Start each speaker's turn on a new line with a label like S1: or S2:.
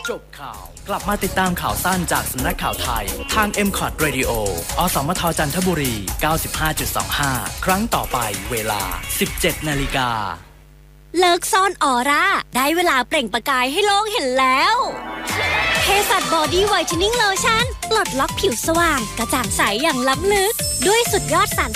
S1: จบข่าวกลับมาติดตามข่าวสั้นจากสำนักข่าวไทยทาง MCOT Radio อสมทจันทบุรี 95.25 ครั้งต่อไปเวลา 17 นาฬิกา
S2: เลิกซ่อนออร่าได้เวลาเปล่งประกายให้โลกเห็นแล้วเภสัชบอดี้ไวท์เทนนิ่งโลชั่นปลดล็อกผิวสว่างกระจ่างใสอย่างล้ำลึกด้วยสุดยอดสาร